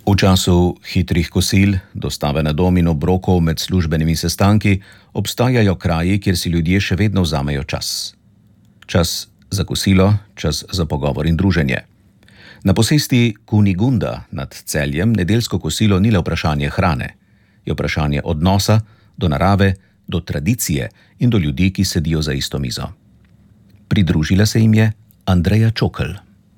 V času hitrih kosil, dostave na dom in obrokov med službenimi sestanki obstajajo kraji, kjer si ljudje še vedno vzamejo čas. Čas za kosilo, čas za pogovor in druženje. Na posesti Kunigunda nad Celjem nedeljsko kosilo ni le vprašanje hrane, je vprašanje odnosa do narave, do tradicije in do ljudi, ki sedijo za isto mizo. Pridružila se jim je Andreja Čokl.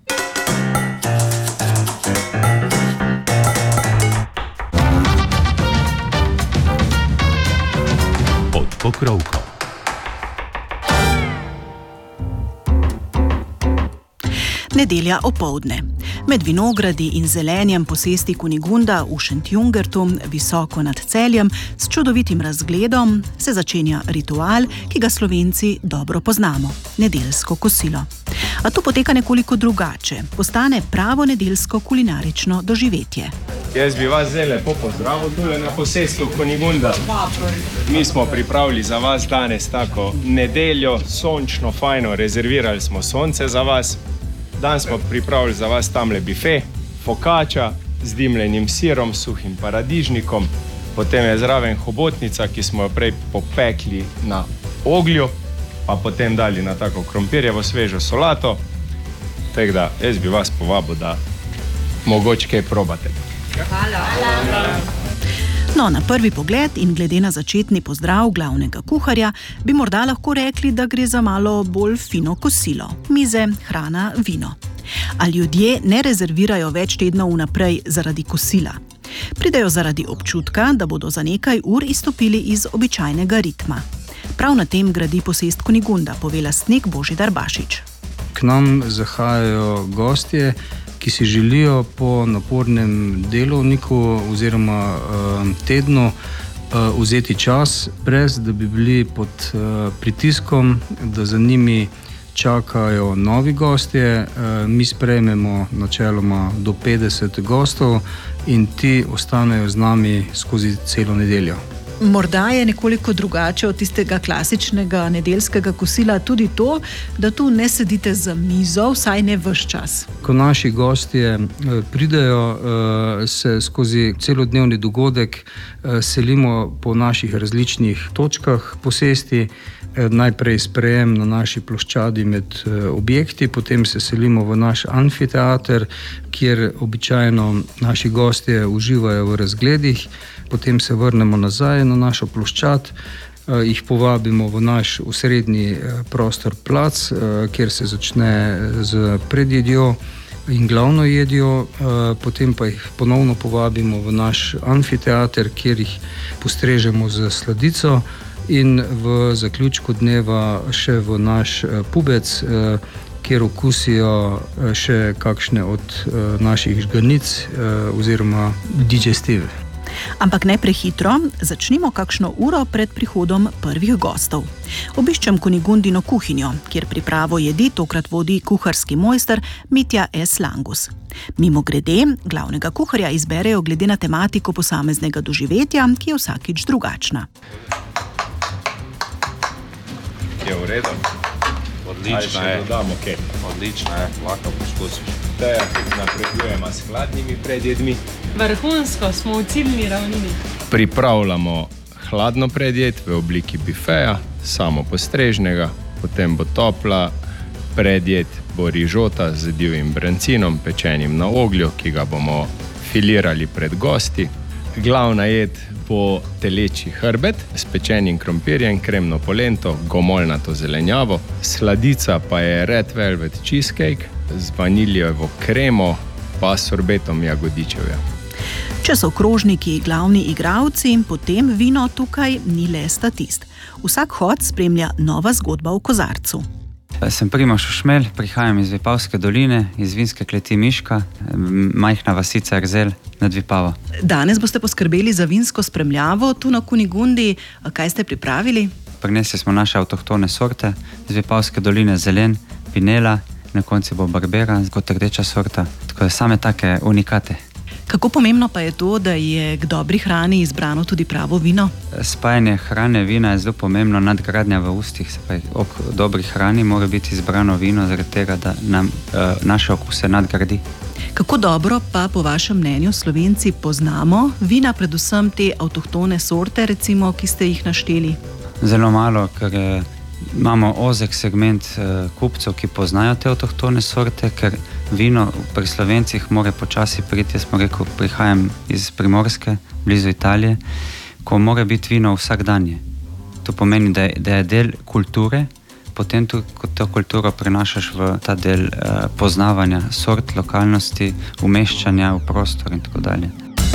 Pod pokrovko. Nedelja opoldne. Med vinogradi in zelenjem posesti Kunigunda v Šentjungertu, visoko nad Celjem, s čudovitim razgledom, se začenja ritual, ki ga Slovenci dobro poznamo – nedeljsko kosilo. A to poteka nekoliko drugače, postane pravo nedeljsko kulinarično doživetje. Jaz bi vas zdaj lepo pozdravil tule na posestu Kunigunda. Mi smo pripravili za vas danes tako nedeljo, sončno, fajno, rezervirali smo sonce za vas. Danes smo pripravili za vas tamle bife, fokača z dimljenim sirom, suhim paradižnikom, potem je zraven hobotnica, ki smo jo prej popekli na oglju, pa potem dali na tako krompirjevo svežo solato. Tako da jaz bi vas povabil, da mogoče kaj probate. Hvala. No, na prvi pogled in glede na začetni pozdrav glavnega kuharja bi morda lahko rekli, da gre za malo bolj fino kosilo. Mize, hrana, vino. A ljudje ne rezervirajo več tednov vnaprej zaradi kosila. Pridejo zaradi občutka, da bodo za nekaj ur izstopili iz običajnega ritma. Prav na tem gradi posest Kunigunda, pove lastnik Božidar Bašič. K nam zahajajo gostje, ki si želijo po napornem delovniku oziroma tednu vzeti čas, brez da bi bili pod pritiskom, da za njimi čakajo novi gostje. Mi sprejmemo načeloma do 50 gostov in ti ostanejo z nami skozi celo nedeljo. Morda je nekoliko drugače od tistega klasičnega nedeljskega kosila tudi to, da tu ne sedite za mizo, vsaj ne ves čas. Ko naši gostje pridejo, se skozi celodnevni dogodek selimo po naših različnih točkah posesti. Najprej sprejem na naši ploščadi med objekti, potem se selimo v naš amfiteater, kjer običajno naši gostje uživajo v razgledih, potem se vrnemo nazaj na našo ploščad, jih povabimo v naš osrednji prostor plac, kjer se začne z predjedjo in glavno jedjo, potem pa jih ponovno povabimo v naš amfiteater, kjer jih postrežemo z sladico, in v zaključku dneva še v naš pubec, kjer okusijo še kakšne od naših žganic oziroma digestive. Ampak ne prehitro, začnimo kakšno uro pred prihodom prvih gostov. Obiščem Kunigundino kuhinjo, kjer pripravo jedi tokrat vodi kuharski mojster Mitja S. Langus. Mimogrede, glavnega kuharja izberejo glede na tematiko posameznega doživetja, ki je vsakič drugačna. Je v redu? Odlično je. Dodamo kaj? Odlično je, lahko poskusiš. Te napredujemo s hladnimi predjedmi. Vrhunsko, smo v ciljni ravnini. Pripravljamo hladno predjed v obliki bifeja, samo postrežnega, potem bo topla predjed, bo rižota z divjim brancinom, pečenim na oglju, ki ga bomo filirali pred gosti. Glavna jed bo telečji hrbet s pečenim krompirjem, kremno polento, gomolnato zelenjavo. Sladica pa je red velvet cheesecake z vaniljevo kremo pa sorbetom jagodičevja. Če so krožniki glavni igralci, potem vino tukaj ni le statist. Vsak hod spremlja nova zgodba v kozarcu. Sem Primož Šušmelj, prihajam iz Vipavske doline, iz vinske kleti Miška, majhna vasica Erzelj nad Vipavo. Danes boste poskrbeli za vinsko spremljavo tu na Kunigundi. Kaj ste pripravili? Prinesli smo naše avtohtone sorte iz Vipavske doline, zelen, pinela, na koncu bo barbera kot rdeča sorta, tako da same take unikate. Kako pomembno pa je to, da je k dobri hrani izbrano tudi pravo vino? Spajanje hrane, vina je zelo pomembno, nadgradnja v ustih, se pravi, ob dobri hrani mora biti izbrano vino, zaradi tega, da nam naše okuse nadgradi. Kako dobro pa po vašem mnenju Slovenci poznamo vina, predvsem te avtohtone sorte, recimo, ki ste jih našteli? Zelo malo, ker imamo ozek segment kupcev, ki poznajo te avtohtone sorte, ker vino pri Slovencih mora počasi priti. Jaz smo rekel, prihajam iz Primorske, blizu Italije, ko mora biti vino vsakdanje. To pomeni, da je del kulture, potem tudi, ko to kulturo prenašaš v ta del poznavanja sort, lokalnosti, umeščanja v prostor in tako dalje.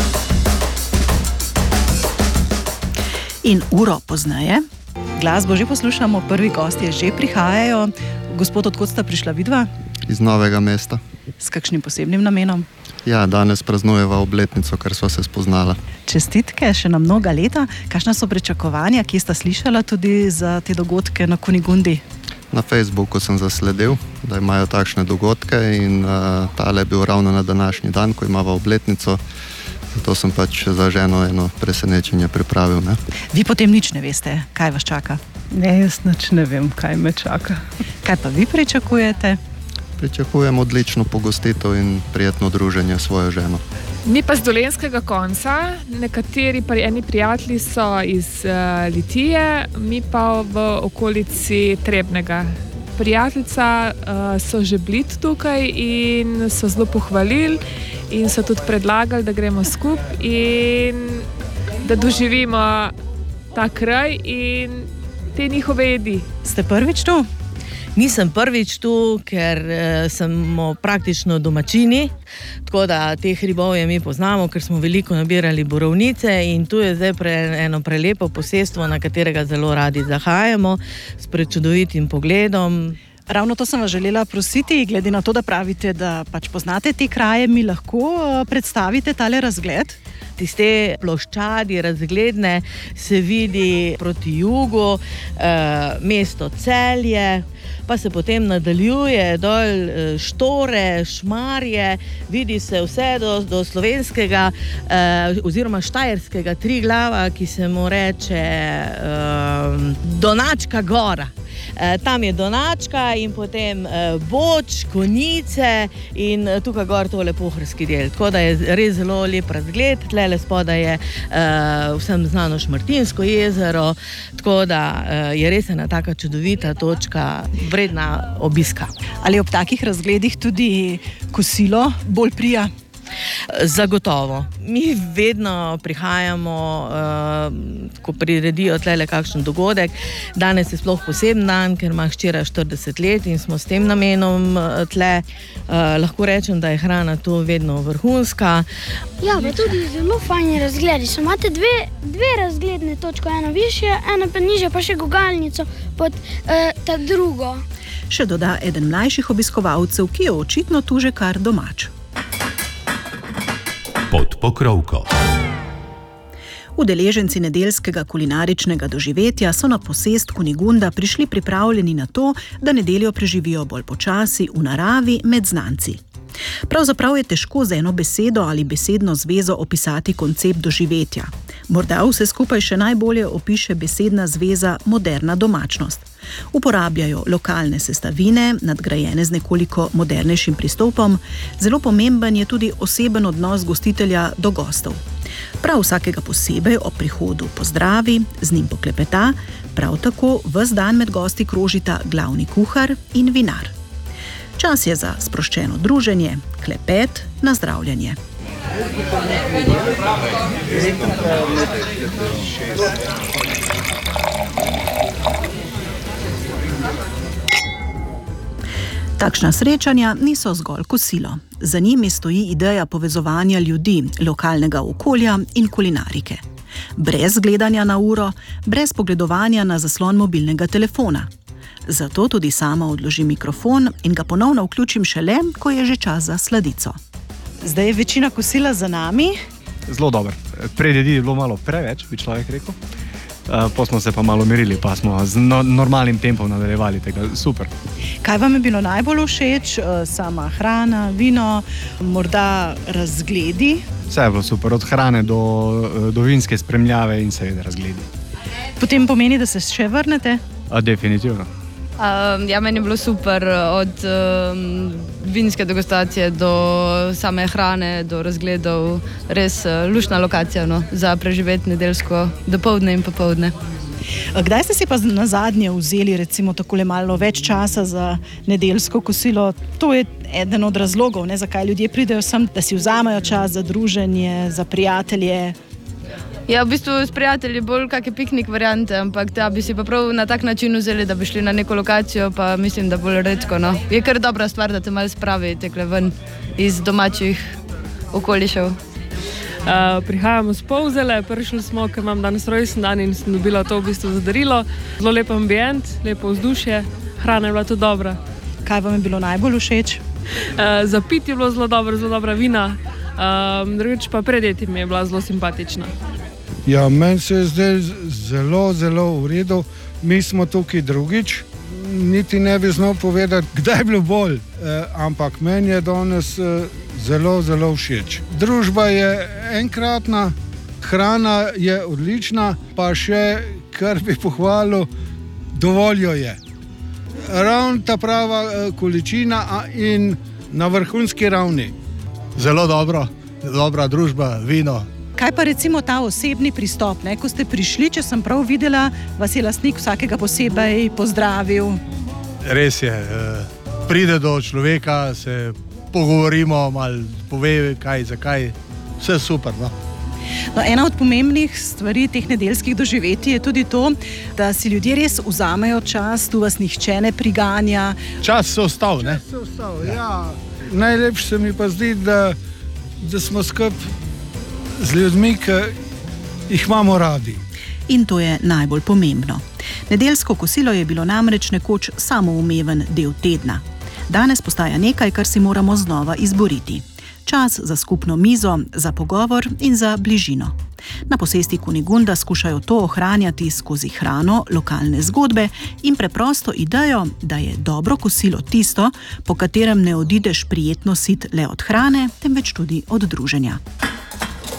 In uro pozneje. Glasbo že poslušamo, prvi gostje že prihajajo. Gospod, odkot sta prišla vidva? Iz Novega Mesta. S kakšnim posebnim namenom? Ja, danes praznujeva obletnico, ker sva se spoznala. Čestitke, še na mnoga leta. Kakšna so pričakovanja, kje sta slišala tudi za te dogodke na Kunigundi? Na Facebooku sem zasledil, da imajo takšne dogodke in tale je bil ravno na današnji dan, ko imava obletnico. Zato sem pač za ženo eno presenečenje pripravil. Ne? Vi potem nič ne veste, kaj vas čaka? Ne, jaz nič ne vem, kaj me čaka. Kaj pa vi pričakujete? Pričakujem odlično pogostitev in prijetno druženje s svojo ženo. Mi pa z dolenjskega konca, nekateri eni prijatelji so iz Litije, mi pa v okolici Trebnega. Prijateljica so že bili tukaj in so zelo pohvalili in so tudi predlagali, da gremo skupaj in da doživimo ta kraj in te njihove jedi. Ste prvič tu? Nisem prvič tu, ker smo praktično domačini, tako da teh hribovje mi poznamo, ker smo veliko nabirali borovnice in tu je zdaj eno prelepo posestvo, na katerega zelo radi zahajamo, s prečudovitim pogledom. Ravno to sem vas želela prositi, glede na to, da pravite, da pač poznate te kraje, mi lahko predstavite tale razgled? Tiste ploščadi razgledne se vidi proti jugu, mesto Celje, pa se potem nadaljuje dol Štore, Šmarje, vidi se vse do slovenskega oziroma štajerskega Triglava, ki se mu reče Donačka gora. Tam je Donačka in potem Boč, Konjice in tukaj gor tole pohorski del. Tako da je res zelo lep razgled. Tlele spodaj je vsem znano Šmartinsko jezero, tako da je res ena taka čudovita točka, vredna obiska. Ali ob takih razgledih tudi kosilo bolj prija? Zagotovo. Mi vedno prihajamo, ko priredijo tlele kakšen dogodek. Danes je sploh poseben dan, ker ima hčera 40 let in smo s tem namenom tle. Lahko rečem, da je hrana tu vedno vrhunska. Ja, pa tudi zelo fajni razgledi. Imate dve razgledne točke, eno višje, eno pa nižje, pa še gugalnico pod ta drugo. Še doda eden mlajših obiskovalcev, ki je očitno tu že kar domač. Pod pokrovko. Udeleženci nedeljskega kulinaričnega doživetja so na posest Kunigunda prišli pripravljeni na to, da nedeljo preživijo bolj počasi, v naravi, med znanci. Pravzaprav je težko z eno besedo ali besedno zvezo opisati koncept doživetja. Morda vse skupaj še najbolje opiše besedna zveza moderna domačnost. Uporabljajo lokalne sestavine, nadgrajene z nekoliko modernejšim pristopom, zelo pomemben je tudi oseben odnos gostitelja do gostov. Prav vsakega posebej ob prihodu pozdravi, z njim poklepeta, prav tako ves dan med gosti krožita glavni kuhar in vinar. Čas je za sproščeno druženje, klepet, nazdravljanje. Takšna srečanja niso zgolj kosilo. Za njimi stoji ideja povezovanja ljudi, lokalnega okolja in kulinarike. Brez gledanja na uro, brez pogledovanja na zaslon mobilnega telefona. Zato tudi sama odložim mikrofon in ga ponovno vključim šele, ko je že čas za sladico. Zdaj je večina kosila za nami. Zelo dobro. Pred jedi je bilo malo preveč, bi človek rekel. Pa smo se pa malo merili, pa smo z normalnim tempom nadaljevali tega. Super. Kaj vam je bilo najbolj všeč? Sama hrana, vino, morda razgledi? Vse je bilo super, od hrane do vinske spremljave in seveda razgledi. Potem pomeni, da se še vrnete? Definitivno. Ja, meni je bilo super, od vinske degustacije do same hrane, do razgledov, res luštna lokacija, no, za preživeti nedeljsko dopoldne in popoldne. Kdaj ste si pa na zadnje vzeli recimo takole malo več časa za nedeljsko kosilo? To je eden od razlogov, ne, zakaj ljudje pridejo sem, da si vzamejo čas za druženje, za prijatelje. Ja, v bistvu s prijatelji bolj kakšne piknik variante, ampak da bi si pa prav na tak način vzeli, da bi šli na neko lokacijo, pa mislim, da bolj redko, no. Je kar dobra stvar, da te malo spravi tekle ven iz domačih okolišev. Prihajamo z Polzele, prišli smo, ker imam danes rojsten dan in sem dobila to v bistvu za darilo. Zelo lep ambient, lepo vzdušje, hrana je bila tudi dobra. Kaj vam je bilo najbolj všeč? Za piti je bilo zelo dobra vina, drugič pa predjeti mi je bila zelo simpatična. Ja, meni se je zdaj zelo v redu. Mi smo tukaj drugič, niti ne bi znal povedati, kdaj je bilo bolj, ampak meni je danes zelo všeč. Družba je enkratna, hrana je odlična, pa še, kar bi pohvalil, dovolj jo je. Ravno ta prava količina in na vrhunski ravni. Zelo dobra družba, vino. Kaj pa recimo ta osebni pristop, ne? Ko ste prišli, če sem prav videla, vas je lastnik vsakega posebej pozdravil. Res je, pride do človeka, se pogovorimo, malo pove kaj, zakaj, vse super, no. No, ena od pomembnih stvari teh nedeljskih doživetij je tudi to, da si ljudje res vzamejo čas, tu vas nihče ne priganja. Čas se ostal, ne? Čas se ostal, ja. Najlepše se mi pa zdi, da smo skupaj z ljudmi, ki jih imamo radi. In to je najbolj pomembno. Nedeljsko kosilo je bilo namreč nekoč samoumeven del tedna. Danes postaja nekaj, kar si moramo znova izboriti. Čas za skupno mizo, za pogovor in za bližino. Na posesti Kunigunda skušajo to ohranjati skozi hrano, lokalne zgodbe in preprosto idejo, da je dobro kosilo tisto, po katerem ne odideš prijetno sit le od hrane, temveč tudi od druženja.